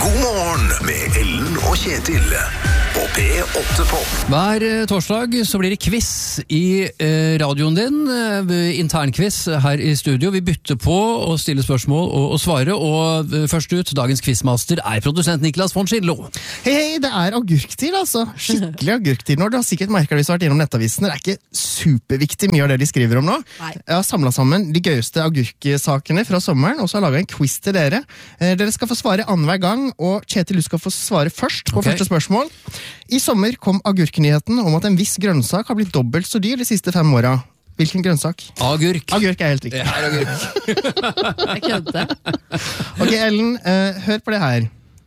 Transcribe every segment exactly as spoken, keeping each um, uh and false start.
God morgen med Ellen og Kjetil på P åtte Pop. Hver torsdag så blir det quiz i eh, radioen din, eh, internquiz her i studio. Vi bytter på å stille spørsmål og, og svare, og eh, først ut, dagens quizmaster er produsent Niklas von Schindlo. Hei, hei, det er agurktid, altså. Skikkelig agurktid nå. Du har sikkert merket det hvis du har vært innom nettavisene. Det er ikke superviktig mye av det de skriver om nå. Nei. Jeg har samlet sammen de gøyeste agurksakene fra sommeren, og så har jeg laget en quiz til dere. Eh, dere skal få svare annenhver gang, og Kjetil, du skal få svare først på Ok. første spørsmål. I sommer kom agurknyheten om at en viss grønnsak har blitt dobbelt så dyr de siste fem åra. Hvilken grønnsak? Agurk. Agurk er helt riktig. Det er agurk. Jeg kødde. Ok, Ellen, eh, hør på det her.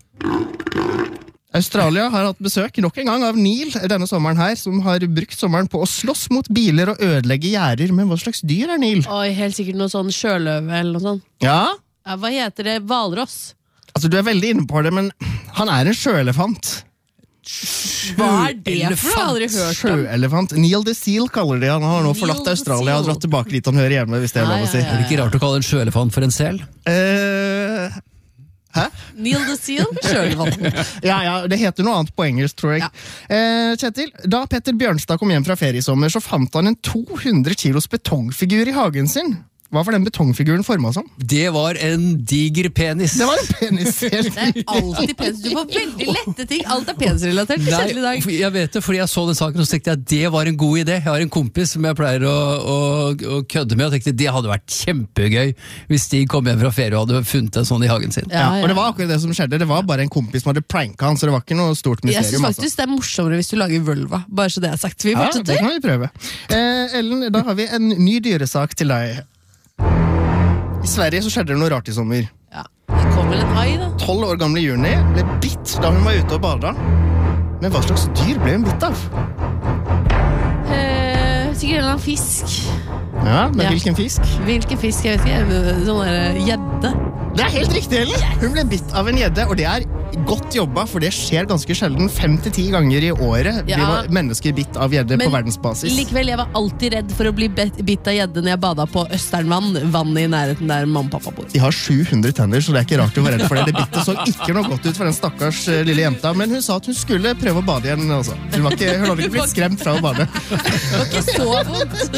Australia har hatt besøk nok en gang av Neil denne sommeren her, som har brukt sommeren på å slåss mot biler og ødelegge gjerder. Men hva slags dyr er Neil? Oi, helt sikkert noe sånn sjøløve eller noe sånt. Ja, Ja, hva heter det? Hvalross? altså du er veldig inne på det, men han er en sjøelefant. Hva er det for noe? Jeg har aldri hørt om. Sjøelefant. Neil the Seal kaller de han. Han har nå Neil forlatt the Australia og Seal. dratt tilbake dit han hører hjemme, hvis det er Ja, lov å si. ja, Er det ikke rart å kalle en sjøelefant for en sel? Eh, hæ? Neil the Seal? Sjøelefanten. Ja, ja, det heter noe annet på engelsk, tror jeg. Ja. Eh, Kjetil, da Petter Bjørnstad kom hjem fra ferie i sommer, så fant han en to hundre kilos betongfigur i hagen sin. Hva var den betongfiguren formet som? Det var en diger penis. Det var en penis. helt Det er alltid penis. Du får veldig lette ting. Alt er penisrelatert. Nei, Kjedelig dag. for- jeg vet det, fordi jeg så den saken og så tenkte jeg at det var en god idé. Jeg har en kompis som jeg pleier å, å, å kødde med, og tenkte det hadde vært kjempegøy hvis de kom hjem fra ferie og hadde funnet en sånn i hagen sin. Ja, og det var akkurat det som skjedde. Det var bare en kompis som hadde pranka han, så det var ikke noe stort Jeg synes mysterium. altså. faktisk det er morsommere hvis du lager vulva. Bare så det er sagt. Vi Ja, det fortsetter. kan vi prøve. Eh, Ellen, da har vi en ny dyresak til deg. I Sverige så skjedde det noe rart i sommer. Ja. Det kom vel en hai, da. Tolv år gamle Juni ble bitt da hun var ute og bada. Men hva slags dyr ble hun bitt av? Eh, sikkert en eller annen fisk. Ja, men Ja. hvilken fisk? Hvilken fisk? Jeg vet ikke. Sånn der gjedde. Det er helt riktig, Ellen! Hun ble bitt av en gjedde, og det er godt jobba, for det skjer ganske sjelden. Fem til ti ganger i året blir Ja. mennesker bitt av gjedde på Men verdensbasis. Likevel, jeg var alltid redd for å bli bet- bitt av gjedde når jeg bada på Østernvann. Vannet i nærheten der mamma og pappa bor. De har sju hundre tenner, så det er ikke rart du var redd for det. Det bittet så ikke noe godt ut for den stakkars eh, lille jenta, men hun sa at hun skulle prøve å bade igjen. Altså. Hun, var ikke, hun hadde ikke blitt skremt fra å bade. Det var ikke så vondt.